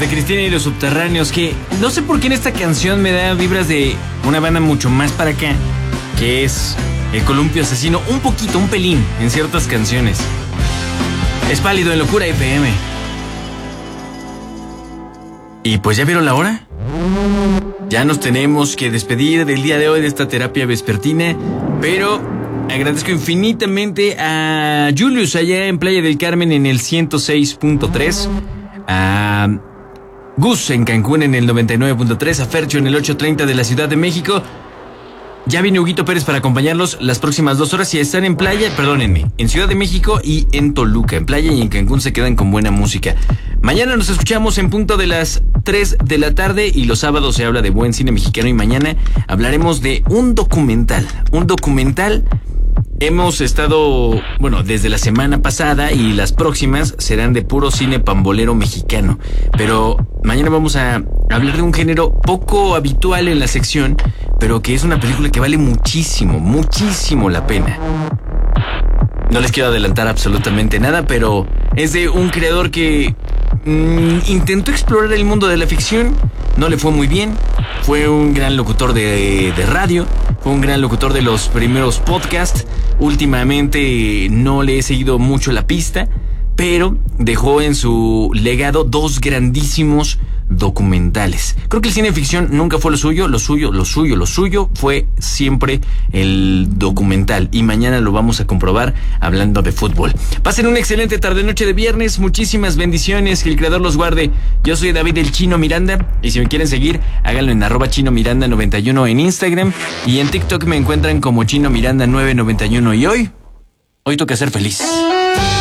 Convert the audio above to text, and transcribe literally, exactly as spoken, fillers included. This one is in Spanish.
de Cristina y los Subterráneos, que no sé por qué en esta canción me da vibras de una banda mucho más para acá, que es El Columpio Asesino, un poquito, un pelín, en ciertas canciones. Es Pálido en Locura F M. Y pues, ¿ya vieron la hora? Ya nos tenemos que despedir del día de hoy de esta terapia vespertina, pero agradezco infinitamente a Julius allá en Playa del Carmen en el ciento seis punto tres, a Gus en Cancún en el noventa y nueve punto tres, a Fercho en el ochocientos treinta de la Ciudad de México. Ya viene Huguito Pérez para acompañarlos las próximas dos horas. Si están en playa, perdónenme, en Ciudad de México y en Toluca. En playa y en Cancún se quedan con buena música. Mañana nos escuchamos en punto de las tres de la tarde y los sábados se habla de buen cine mexicano y mañana hablaremos de un documental. Un documental. Hemos estado, bueno, desde la semana pasada y las próximas serán de puro cine pambolero mexicano. Pero mañana vamos a hablar de un género poco habitual en la sección, pero que es una película que vale muchísimo, muchísimo la pena. No les quiero adelantar absolutamente nada, pero es de un creador que mmm, intentó explorar el mundo de la ficción, no le fue muy bien, fue un gran locutor de, de radio, fue un gran locutor de los primeros podcasts, últimamente no le he seguido mucho la pista, pero dejó en su legado dos grandísimos documentales. Creo que el cine ficción nunca fue lo suyo, lo suyo, lo suyo, lo suyo fue siempre el documental y mañana lo vamos a comprobar hablando de fútbol. Pasen una excelente tarde-noche de viernes, muchísimas bendiciones, que el creador los guarde. Yo soy David el Chino Miranda y si me quieren seguir, háganlo en arroba Chino Miranda noventa y uno en Instagram y en TikTok me encuentran como Chino Miranda nueve noventa y uno y hoy, hoy toca ser feliz.